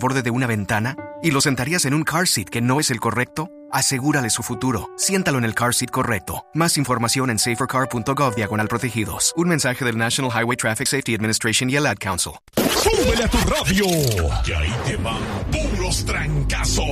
borde de una ventana y lo sentarías en un car seat que no es el correcto? Asegúrale su futuro. Siéntalo en el car seat correcto. Más información en safercar.gov/protegidos. Un mensaje del National Highway Traffic Safety Administration y el Ad Council. ¡Súbele a tu radio! Que ahí te van puros trancazos.